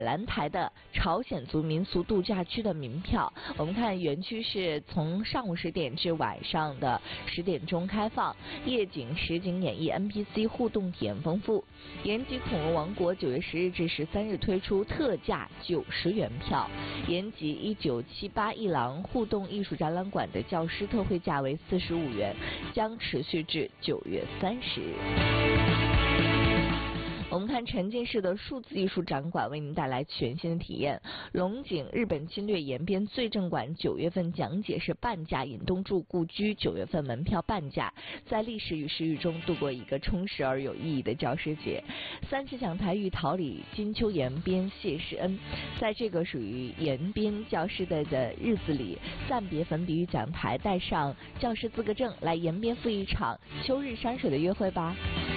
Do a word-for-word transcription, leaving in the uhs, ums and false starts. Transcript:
兰台的朝鲜族民俗度假区的门票。我们看园区是从上午十点至晚上的十点钟开放，夜景、实景演绎、N P C 互动体验丰富。延吉恐龙王国九月十日至十三日推出特价九十元票，延吉一九七八一郎互动艺术展览馆的教师特惠价为四十五元，将持续至九月三十日。我们看沉浸式的数字艺术展馆为您带来全新的体验。龙井日本侵略延边罪证馆九月份讲解是半价，引东柱故居九月份门票半价，在历史与诗语中度过一个充实而有意义的教师节。三十讲台与桃李金秋延边谢师恩，在这个属于延边教师的的日子里，暂别粉笔与讲台，带上教师资格证，来延边赴一场秋日山水的约会吧。